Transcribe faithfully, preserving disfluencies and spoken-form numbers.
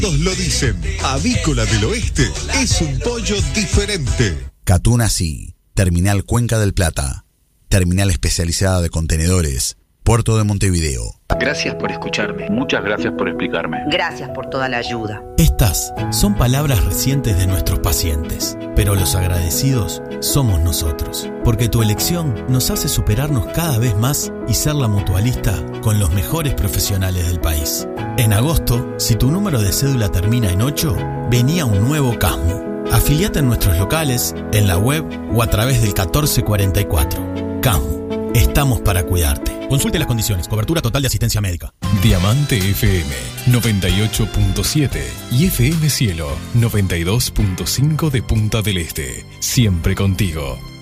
Todos lo dicen, Avícola del Oeste es un pollo diferente. Catuna sí, Terminal Cuenca del Plata, terminal especializada de contenedores, Puerto de Montevideo. Gracias por escucharme. Muchas gracias por explicarme. Gracias por toda la ayuda. Estas son palabras recientes de nuestros pacientes, pero los agradecidos somos nosotros, porque tu elección nos hace superarnos cada vez más y ser la mutualista con los mejores profesionales del país. En agosto, si tu número de cédula termina en ocho, venía un nuevo CASMU. Afiliate en nuestros locales, en la web o a través del catorce cuarenta y cuatro. CASMU, estamos para cuidarte. Consulte las condiciones, cobertura total de asistencia médica. Diamante F M noventa y ocho punto siete y F M Cielo noventa y dos punto cinco de Punta del Este. Siempre contigo.